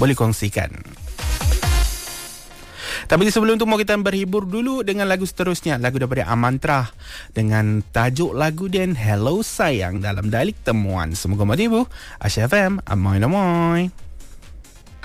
boleh kongsikan. Tapi sebelum tu mau kita berhibur dulu dengan lagu seterusnya, lagu daripada Amantra dengan tajuk lagu dia Hello Sayang dalam Dialek Temuan. Semoga menghibur. Asy FM, amoy.